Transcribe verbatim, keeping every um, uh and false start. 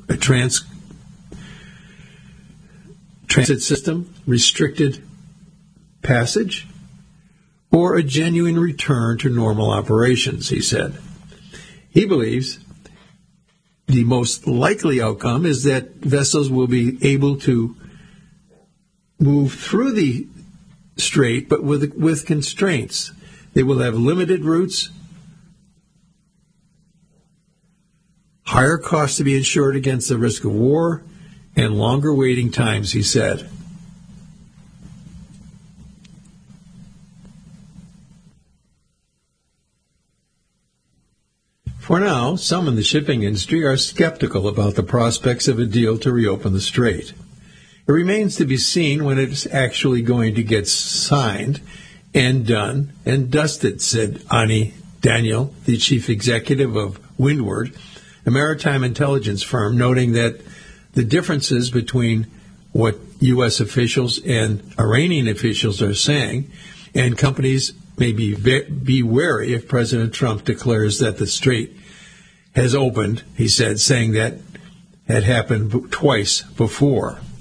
a trans transit system, restricted passage, or a genuine return to normal operations, he said. He believes the most likely outcome is that vessels will be able to move through the strait, but with with constraints. They will have limited routes, higher costs to be insured against the risk of war, and longer waiting times, he said. For now, some in the shipping industry are skeptical about the prospects of a deal to reopen the strait. It remains to be seen when it's actually going to get signed and done and dusted, said Ani Daniel, the chief executive of Windward, a maritime intelligence firm, noting that the differences between what U S officials and Iranian officials are saying, and companies may be, be wary if President Trump declares that the strait has opened, he said, saying that had happened twice before.